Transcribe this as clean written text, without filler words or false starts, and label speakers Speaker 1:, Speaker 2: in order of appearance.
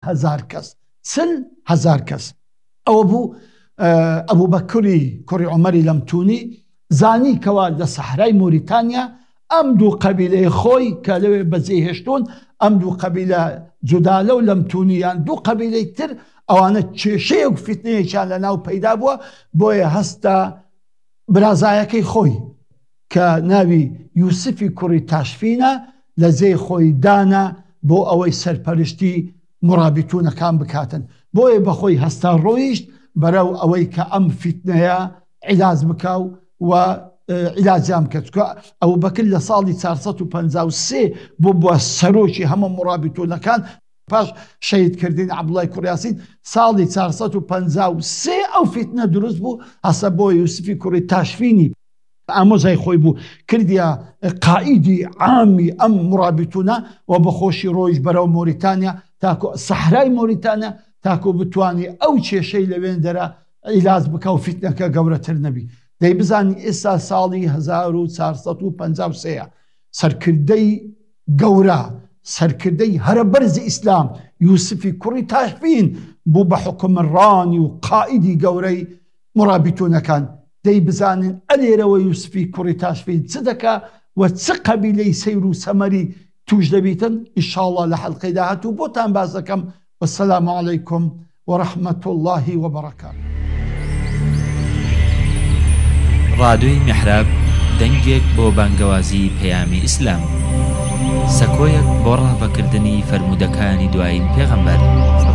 Speaker 1: هەزار کەس 40,000 کەس. ئەوە بوو ئەبوو بەکری کوڕی عومەری لەمتونی زانی کەوا لە سەحرای موریتانیا ئەم دوو قەبیلەی خۆی کە لەوێ بەجێ هێشتون ئەم دوو قەبیلە جودالە و لەمتونیان دوو قەبیلەی تر ئەوانە کێشەیەک فیتنەیەکیان لە ناو پەیدا بووە بۆیە هەستا برازایەکەی خۆی کە ناوی یوسفی کوڕی تاشفینە لە جێی خۆی دانا بۆ ئەوەی سەرپەرشتی مرابیتونەکان بکاتن بۆیە بەخۆی هەستا ڕۆیشت بەرەو ئەوەی کە ئەم فیتنەیە عیلاج بکاو و عیلاجیان بکات. ئەو بەکر لە ساڵی 453 بووە سەرۆکی هەموو مرابیتونەکان پاش شەیدکردنی عەبدوڵای کوڕی یاسین ساڵی 453 ئەو فیتنە دروست بوو هەستا بۆ یوسفی کوڕی تاشفینی ئامۆزای خۆی بوو کردیە قائیدی عامی ئەم مرابیتونە و بەخۆشی ڕۆیش بەرەو موریتانیا تاکو سەحرای موریتانیا تاکو بتوانی ئەو کێشەی لەوێن دەرە عیلاج بکە و فیتنەکە گەورەتر نەبی. دەی بزانی ئێستا ساڵی 1453 سەرکردەی گەورە سەرکردەی هەرە بەرزی ئیسلام یوسفی کوڕی تاشفین بوو بە حکمڕانی و قائیدی گەورەی مرابیتونەکان. دەی بزانن ئەلێرەوە یوسفی کوڕی تاشفین چ دەکا و چ قەبیلەی سەیر و سەمەری توش دەبیتن ئینشاءڵڵا لە حەڵقەی داهاتوو بۆتان باس دەکەم. والسلام عليكم ورحمة الله وبركاته.
Speaker 2: ڕادیۆی میحراب دەنگێک بۆ بانگەوازی پەیامی ئیسلام، سەکۆیەک بۆ ڕابەکردنی فەرموودەکانی دوایین پێغەمبەر